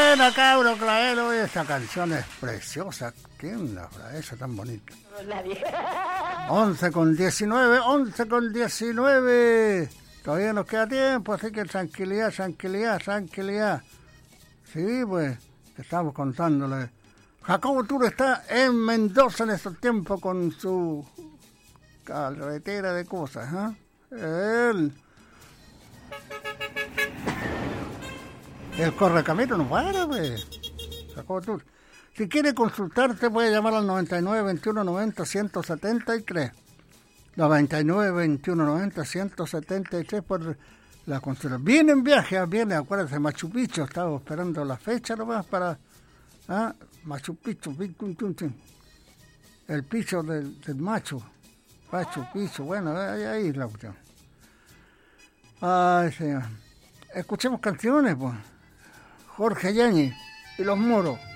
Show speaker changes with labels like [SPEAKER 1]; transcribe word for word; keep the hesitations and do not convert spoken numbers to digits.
[SPEAKER 1] buena, cabro, Clavel. Esa canción es preciosa. ¿Quién la habrá hecho tan bonita?
[SPEAKER 2] Nadie.
[SPEAKER 1] once con diecinueve, once con diecinueve. Todavía nos queda tiempo, así que tranquilidad, tranquilidad, tranquilidad. Sí, pues, estamos contándole. Jacobo Tour está en Mendoza en estos tiempos con su carretera de cosas, ¿eh? Él... El correcamino no para, pues. Jacobo Tour. Si quiere consultarte, puede llamar al noventa y nueve, veintiuno, noventa, ciento setenta y tres. noventa y nueve, veintiuno, noventa, ciento setenta y tres por la consulta. Viene en viaje, viene, acuérdate, Machu Picchu. Estaba esperando la fecha nomás para... ¿ah? Machu Picchu, el picho del, del macho. Machu Picchu, bueno, ahí, ahí la cuestión. Ay, señor. Escuchemos canciones, pues. Jorge Yáñez y Los Moros.